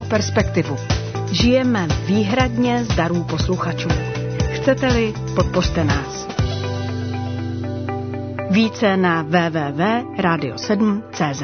Perspektivu. Žijeme výhradně z darů posluchačů. Chcete-li, podpořte nás. Více na www.radio7.cz.